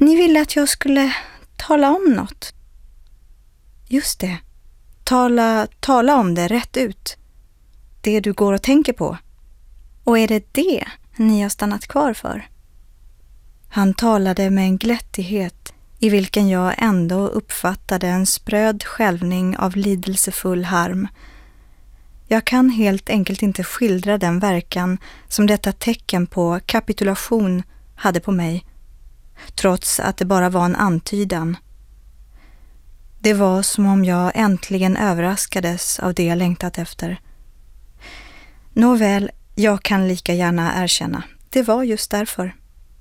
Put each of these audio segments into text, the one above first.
Ni ville att jag skulle tala om något. Just det. Tala om det rätt ut. Det du går och tänker på. Och är det ni har stannat kvar för? Han talade med en glättighet i vilken jag ändå uppfattade en spröd skälvning av lidelsefull harm. Jag kan helt enkelt inte skildra den verkan som detta tecken på kapitulation hade på mig, trots att det bara var en antydan. Det var som om jag äntligen överraskades av det jag längtat efter. Nåväl, jag kan lika gärna erkänna. Det var just därför.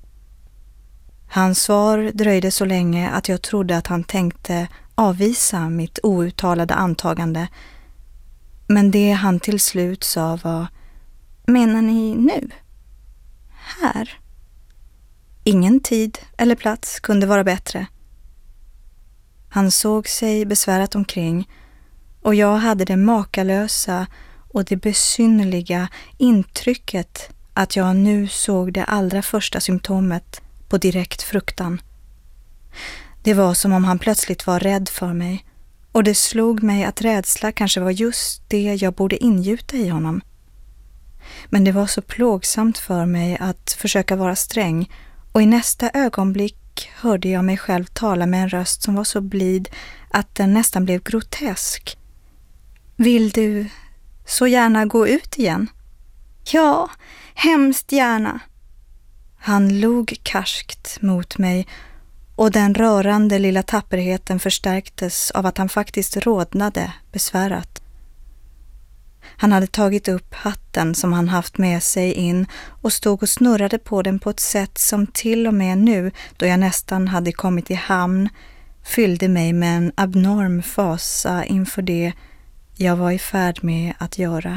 Hans svar dröjde så länge att jag trodde att han tänkte avvisa mitt outtalade antagande. Men det han till slut sa var: menar ni nu? Här? Ingen tid eller plats kunde vara bättre. Han såg sig besvärat omkring och jag hade det makalösa och det besynnerliga intrycket att jag nu såg det allra första symptomet på direkt fruktan. Det var som om han plötsligt var rädd för mig, och det slog mig att rädsla kanske var just det jag borde ingjuta i honom. Men det var så plågsamt för mig att försöka vara sträng, och i nästa ögonblick hörde jag mig själv tala med en röst som var så blid att den nästan blev grotesk. Vill du så gärna gå ut igen? Ja, hemskt gärna. Han log karskt mot mig, och den rörande lilla tapperheten förstärktes av att han faktiskt rodnade besvärat. Han hade tagit upp hatten som han haft med sig in och stod och snurrade på den på ett sätt som till och med nu, då jag nästan hade kommit i hamn, fyllde mig med en abnorm fasa inför det jag var i färd med att göra.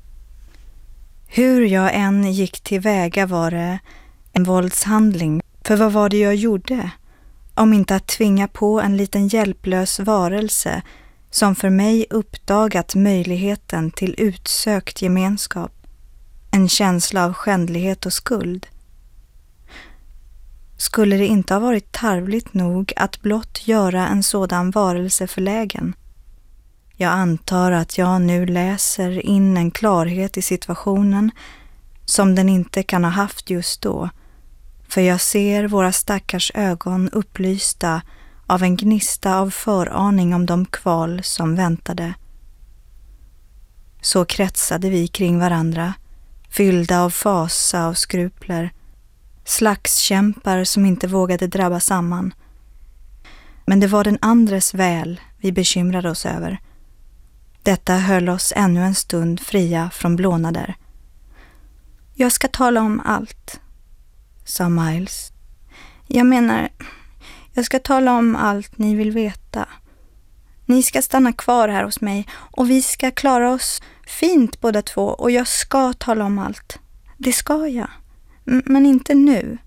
Hur jag än gick tillväga var det en våldshandling, för vad var det jag gjorde? Om inte att tvinga på en liten hjälplös varelse som för mig uppdagat möjligheten till utsökt gemenskap, en känsla av skändlighet och skuld. Skulle det inte ha varit tarvligt nog att blott göra en sådan varelse förlägen? Jag antar att jag nu läser in en klarhet i situationen som den inte kan ha haft just då, för jag ser våra stackars ögon upplysta av en gnista av föraning om de kval som väntade. Så kretsade vi kring varandra, fyllda av fasa och skrupler, slagskämpar som inte vågade drabba samman. Men det var den andres väl vi bekymrade oss över. Detta höll oss ännu en stund fria från blånader. Jag ska tala om allt, sa Miles. Jag ska tala om allt ni vill veta. Ni ska stanna kvar här hos mig och vi ska klara oss fint båda två, och jag ska tala om allt. Det ska jag. Men inte nu.